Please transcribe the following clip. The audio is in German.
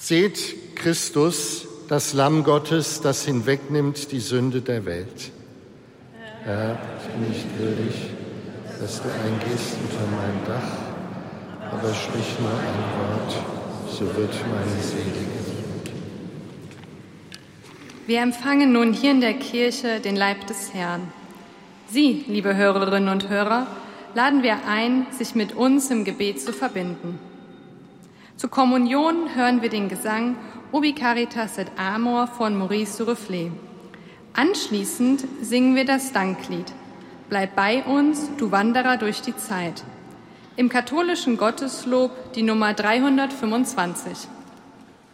Seht Christus, das Lamm Gottes, das hinwegnimmt die Sünde der Welt. Herr, ich bin nicht würdig, dass du eingehst unter mein Dach, aber sprich nur ein Wort, so wird meine Seele gesund. Wir empfangen nun hier in der Kirche den Leib des Herrn. Sie, liebe Hörerinnen und Hörer, laden wir ein, sich mit uns im Gebet zu verbinden. Zur Kommunion hören wir den Gesang Ubi Caritas et Amor von Maurice Duruflé. Anschließend singen wir das Danklied Bleib bei uns, du Wanderer durch die Zeit. Im katholischen Gotteslob die Nummer 325.